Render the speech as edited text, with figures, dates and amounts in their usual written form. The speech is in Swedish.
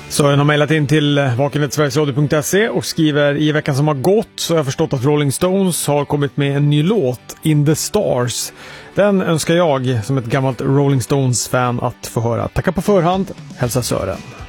Sören har mejlat in till vakenhetsverigesradio.se och skriver: i veckan som har gått så har jag förstått att Rolling Stones har kommit med en ny låt, In the Stars. Den önskar jag som ett gammalt Rolling Stones-fan att få höra. Tackar på förhand, hälsa Sören.